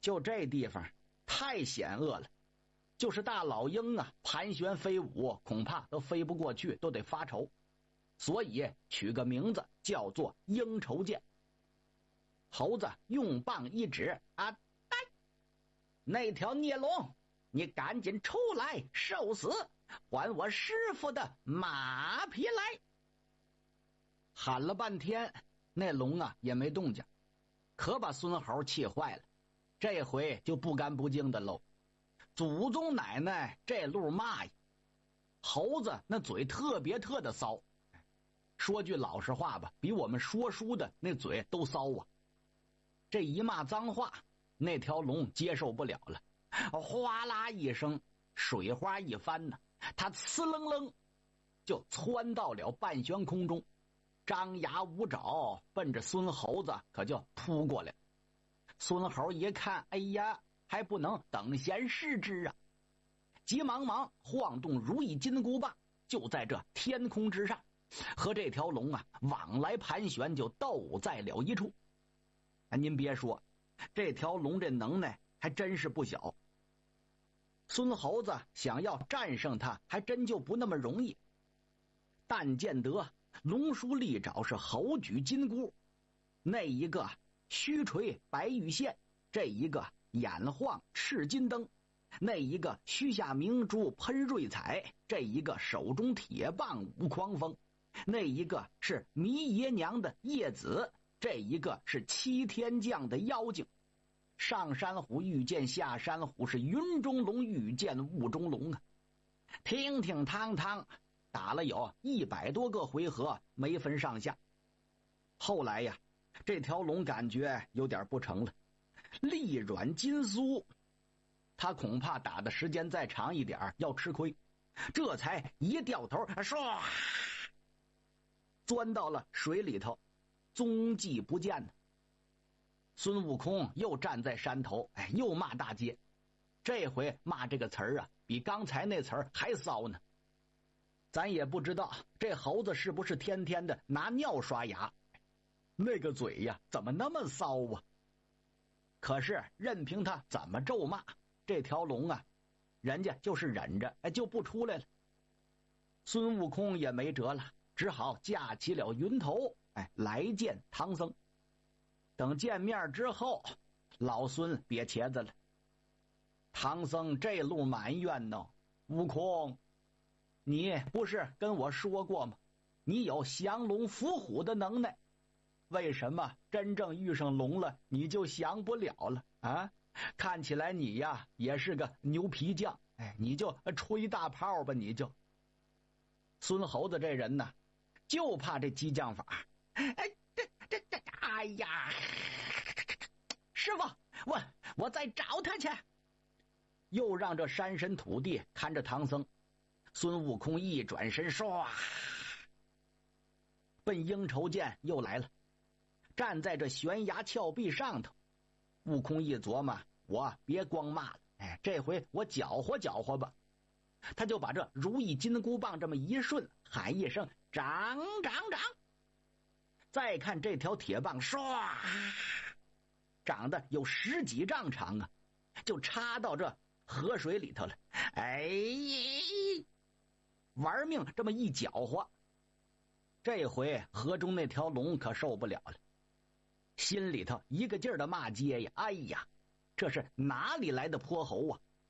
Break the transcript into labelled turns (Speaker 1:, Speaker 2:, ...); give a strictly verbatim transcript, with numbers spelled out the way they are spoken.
Speaker 1: 就这地方太险恶了，就是大老鹰啊，盘旋飞舞，恐怕都飞不过去，都得发愁。所以取个名字叫做鹰愁涧。猴子用棒一指，啊呆！那条孽龙，你赶紧出来受死，还我师傅的马匹来！喊了半天，那龙啊也没动静，可把孙猴气坏了。这回就不干不净的喽。祖宗奶奶这路骂呀，猴子那嘴特别特的骚，说句老实话吧，比我们说书的那嘴都骚啊。这一骂脏话，那条龙接受不了了，哗啦一声，水花一翻呢，它呲楞楞就窜到了半悬空中，张牙舞爪，奔着孙猴子可就扑过来。孙猴一看，哎呀，还不能等闲视之啊，急忙忙晃动如意金箍棒，就在这天空之上和这条龙啊往来盘旋，就斗在了一处。啊，您别说，这条龙这能耐还真是不小。孙猴子想要战胜它，还真就不那么容易。但见得龙叔利爪是猴举金箍，那一个虚垂白玉线，这一个眼晃赤金灯，那一个须下明珠喷瑞彩，这一个手中铁棒舞狂风，那一个是糜爷娘的叶子，这一个是七天将的妖精。上山虎遇见下山虎，是云中龙遇见雾中龙啊！挺挺汤汤打了有一百多个回合，没分上下。后来呀，这条龙感觉有点不成了，力软筋酥，他恐怕打的时间再长一点要吃亏，这才一掉头，唰，钻到了水里头，踪迹不见了。孙悟空又站在山头，哎，又骂大街。这回骂这个词儿啊，比刚才那词儿还骚呢。咱也不知道这猴子是不是天天的拿尿刷牙，那个嘴呀，怎么那么骚啊？可是任凭他怎么咒骂，这条龙啊，人家就是忍着，哎，就不出来了。孙悟空也没辙了，只好架起了云头，哎，来见唐僧。等见面之后，老孙瘪茄子了。唐僧这路埋怨呢，悟空，你不是跟我说过吗？你有降龙伏虎的能耐，为什么真正遇上龙了，你就降不了了啊？看起来你呀也是个牛皮匠，哎，你就吹大炮吧，你就。孙猴子这人呢，就怕这激将法。哎，这这这，哎呀，师傅，我我再找他去。又让这山神土地看着唐僧。孙悟空一转身，唰，奔鹰愁涧又来了，站在这悬崖峭壁上头。悟空一琢磨，我别光骂了，哎，这回我搅和搅和吧。他就把这如意金箍棒这么一顺，喊一声长长长。再看这条铁棒，唰，长得有十几丈长啊，就插到这河水里头了。哎，玩命这么一搅和，这回河中那条龙可受不了了，心里头一个劲儿的骂街呀！哎呀，这是哪里来的泼猴啊！